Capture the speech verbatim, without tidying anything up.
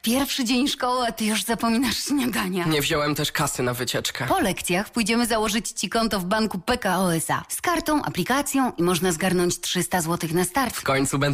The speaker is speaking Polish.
Pierwszy dzień szkoły, a ty już zapominasz śniadania. Nie wziąłem też kasy na wycieczkę. Po lekcjach pójdziemy założyć ci konto w banku P K O S A. Z kartą, aplikacją i można zgarnąć trzysta złotych na start. W końcu będę